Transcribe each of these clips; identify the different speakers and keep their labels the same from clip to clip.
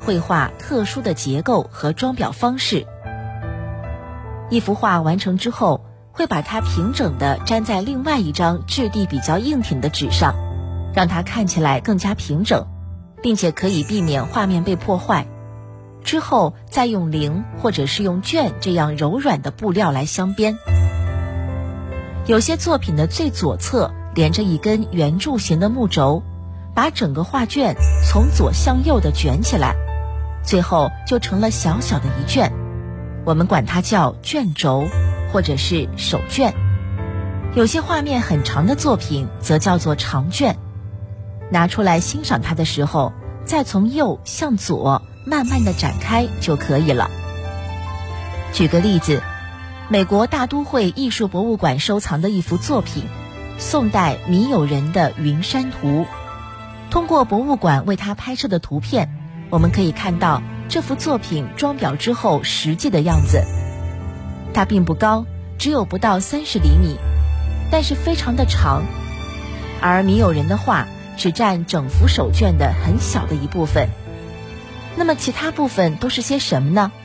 Speaker 1: 绘画特殊的结构和装裱方式。一幅画完成之后，会把它平整地粘在另外一张质地比较硬挺的纸上，让它看起来更加平整，并且可以避免画面被破坏。之后再用绫或者是用绢这样柔软的布料来镶边。有些作品的最左侧连着一根圆柱形的木轴，把整个画卷从左向右的卷起来，最后就成了小小的一卷，我们管它叫卷轴或者是手卷。有些画面很长的作品则叫做长卷。拿出来欣赏它的时候，再从右向左慢慢地展开就可以了。举个例子，美国大都会艺术博物馆收藏的一幅作品，宋代米友人的《云山图》。通过博物馆为他拍摄的图片，我们可以看到这幅作品装裱之后实际的样子。它并不高，只有不到30厘米，但是非常的长。而米友人的画只占整幅手卷的很小的一部分。那么其他部分都是些什么呢？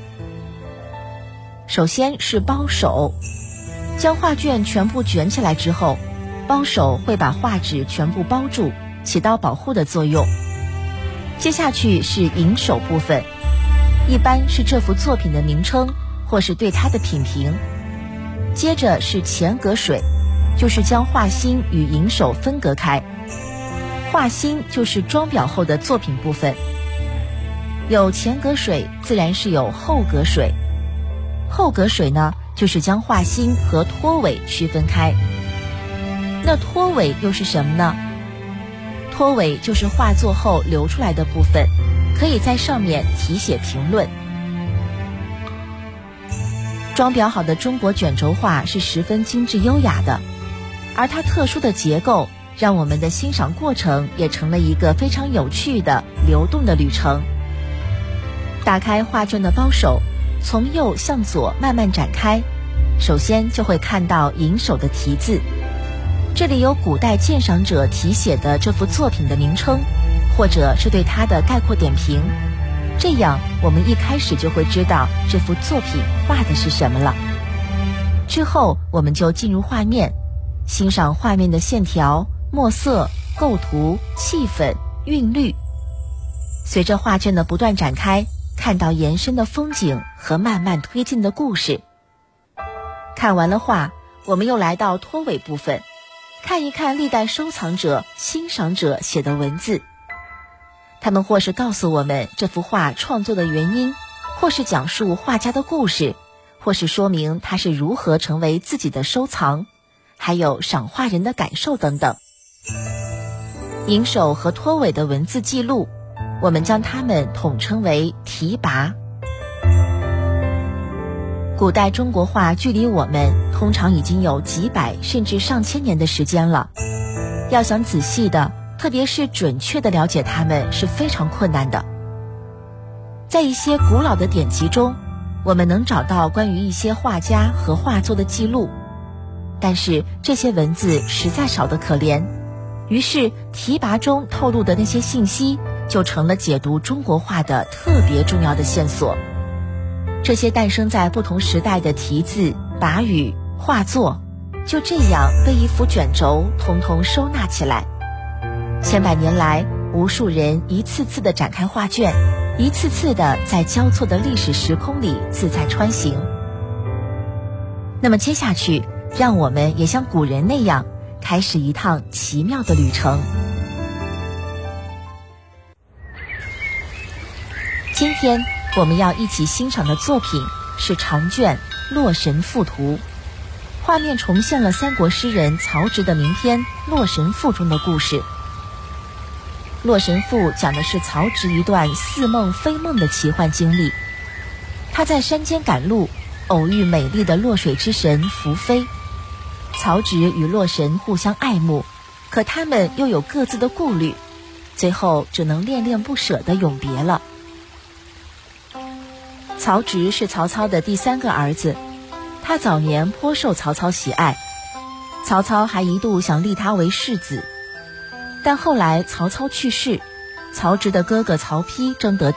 Speaker 1: 首先是包手，将画卷全部卷起来之后，包手会把画纸全部包住，起到保护的作用。接下去是引手部分，一般是这幅作品的名称或是对它的品评。接着是前隔水，就是将画心与引手分隔开。画心就是装裱后的作品部分。有前隔水，自然是有后隔水。后隔水呢，就是将画心和托尾区分开。那托尾又是什么呢？托尾就是画作后留出来的部分，可以在上面题写评论。装裱好的中国卷轴画是十分精致优雅的，而它特殊的结构让我们的欣赏过程也成了一个非常有趣的流动的旅程。打开画卷的包手，从右向左慢慢展开，首先就会看到引手的题字。这里有古代鉴赏者题写的这幅作品的名称，或者是对它的概括点评。这样我们一开始就会知道这幅作品画的是什么了。之后我们就进入画面，欣赏画面的线条、墨色、构图、气氛、韵律。随着画卷的不断展开，看到延伸的风景和慢慢推进的故事。看完了画，我们又来到托尾部分，看一看历代收藏者、欣赏者写的文字。他们或是告诉我们这幅画创作的原因，或是讲述画家的故事，或是说明他是如何成为自己的收藏，还有赏画人的感受等等。引手和托尾的文字记录，我们将它们统称为题跋。古代中国画距离我们通常已经有几百甚至上千年的时间了，要想仔细的，特别是准确的了解它们是非常困难的。在一些古老的典籍中，我们能找到关于一些画家和画作的记录，但是这些文字实在少得可怜，于是题跋中透露的那些信息就成了解读中国画的特别重要的线索。这些诞生在不同时代的题字、跋语、画作，就这样被一幅卷轴统统收纳起来。千百年来，无数人一次次地展开画卷，一次次地在交错的历史时空里自在穿行。那么接下去，让我们也像古人那样，开始一趟奇妙的旅程。今天我们要一起欣赏的作品是长卷《洛神赋图》，画面重现了三国诗人曹植的名篇《洛神赋》中的故事。《洛神赋》讲的是曹植一段似梦非梦的奇幻经历。他在山间赶路，偶遇美丽的洛水之神伏妃。曹植与洛神互相爱慕，可他们又有各自的顾虑，最后只能恋恋不舍地永别了。曹植是曹操的第3个儿子，他早年颇受曹操喜爱，曹操还一度想立他为世子。但后来曹操去世，曹植的哥哥曹丕争得